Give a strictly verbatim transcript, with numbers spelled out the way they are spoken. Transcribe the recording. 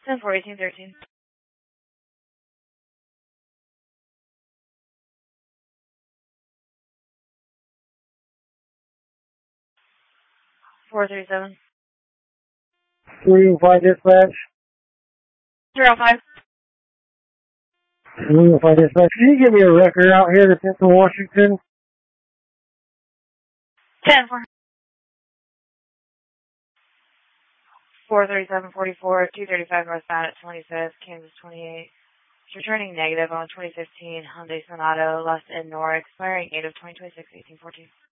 ten four eighteen thirteen. four three seven. three oh five dispatch. zero five. three oh five dispatch. Can you give me a record out here to Central Washington? ten four. four thirty-seven forty-four, two thirty-five northbound at twenty-fifth, Kansas twenty-eight. It's returning negative on twenty fifteen Hyundai Sonata, lost in Nor, expiring eight of twenty twenty-six, eighteen fourteen.